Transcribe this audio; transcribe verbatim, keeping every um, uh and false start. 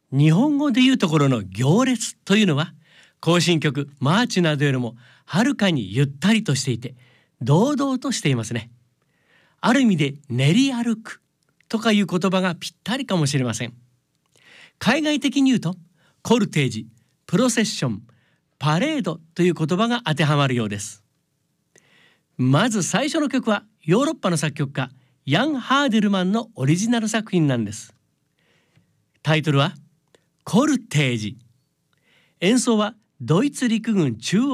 日本語でいうところの行列というのは、行進曲マーチなどよりもはるかにゆったりとしていて堂々としていますね。ある意味で練り歩くとかいう言葉がぴったりかもしれません。海外的に言うとコルテージ、プロセッション、パレードという言葉が当てはまるようです。まず最初の曲はヨーロッパの作曲家ヤン・ハーデルマンのオリジナル作品なんです。タイトルはコルテージ。演奏はドイツ陸軍中央